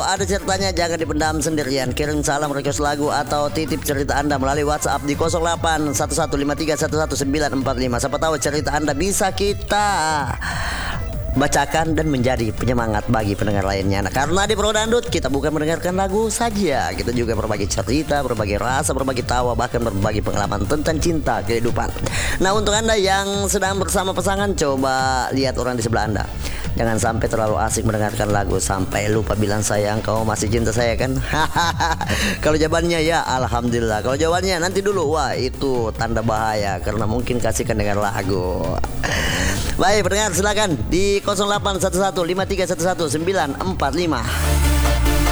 ada ceritanya jangan dipendam sendirian. Kirim salam, request lagu atau titip cerita Anda melalui WhatsApp di 081153111945. Siapa tahu cerita Anda bisa kita bacakan dan menjadi penyemangat bagi pendengar lainnya. Nah, karena di Pro Dangdut kita bukan mendengarkan lagu saja, kita juga berbagi cerita, berbagi rasa, berbagi tawa, bahkan berbagi pengalaman tentang cinta kehidupan. Nah, untuk Anda yang sedang bersama pasangan, coba lihat orang di sebelah Anda. Jangan sampai terlalu asik mendengarkan lagu sampai lupa bilang sayang, kau masih cinta saya kan? Kalau jawabannya ya alhamdulillah. Kalau jawabannya nanti dulu, wah itu tanda bahaya karena mungkin kasihkan dengan lagu. Baik pendengar, silakan di 081153111945.